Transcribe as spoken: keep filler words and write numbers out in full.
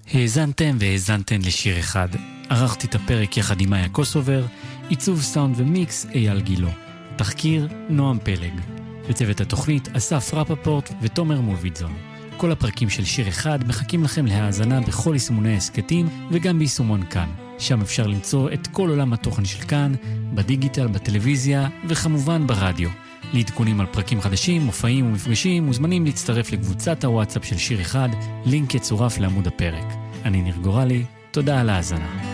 האזנתם והאזנתן לשיר אחד. ערכתי את הפרק יחד עם מאיה קוסובר, עיצוב סאונד ומיקס אייל גילו. תחקיר נועם פלג. בצוות התוכנית אסף רפפורט ותומר מולביטזון. כל הפרקים של שיר אחד מחכים לכם להאזנה בכל יישומוני הסקטים וגם ביישומון כאן. שם אפשר למצוא את כל עולם התוכן של כאן, בדיגיטל, בטלוויזיה וכמובן ברדיו. לעדכונים על פרקים חדשים, מופעים ומפגשים מוזמנים להצטרף לקבוצת הוואטסאפ של שיר אחד, לינק יצורף לעמוד הפרק. אני ניר גורלי, תודה על ההאזנה.